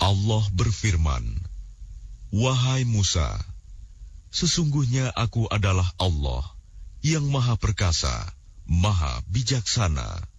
Allah berfirman, "Wahai Musa, sesungguhnya aku adalah Allah yang Maha Perkasa, Maha Bijaksana."